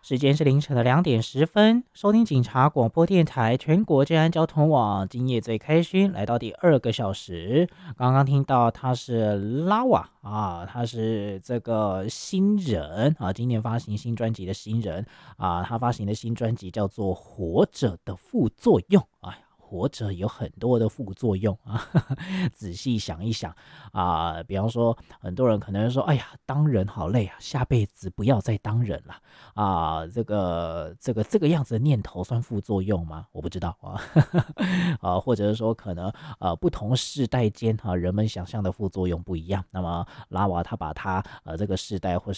时间是凌晨的2点10分，收听警察广播电台全国治安交通网，今夜最开心，来到第2个小时。刚刚听到他是拉瓦啊，他是这个新人啊，今年发行新专辑的新人啊，他发行的新专辑叫做《活着的副作用》。哎，活着有很多的副作用啊，仔细想一想啊，比方说，很多人可能说，哎呀，当人好累啊，下辈子不要再当人了啊，这个样子的念头算副作用吗？我不知道啊，啊，或者是说，可能不同世代间人们想象的副作用不一样。那么拉瓦他把他这个世代或